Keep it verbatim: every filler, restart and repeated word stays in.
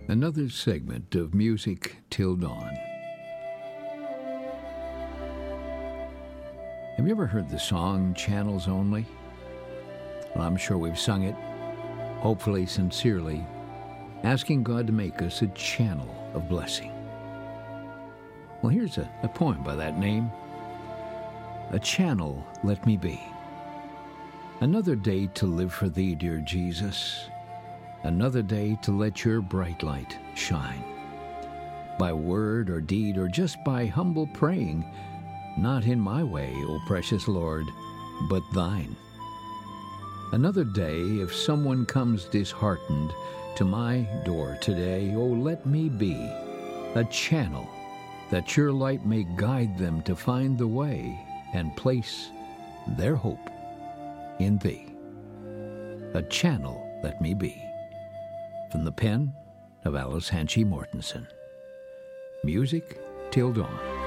Another segment of Music Till Dawn. Have you ever heard the song Channels Only? Well, I'm sure we've sung it, hopefully sincerely, asking God to make us a channel of blessing. Well, here's a, a poem by that name. A channel let me be. Another day to live for thee, dear Jesus. Another day to let your bright light shine. By word or deed or just by humble praying, not in my way, O precious Lord, but thine. Another day, if someone comes disheartened to my door today, oh, let me be a channel that your light may guide them to find the way and place their hope in thee. A channel let me be. From the pen of Alice Hanchy Mortensen. Music Till Dawn.